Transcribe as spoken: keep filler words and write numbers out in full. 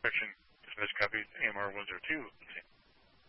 inspection, dispatch copy A M R one zero two.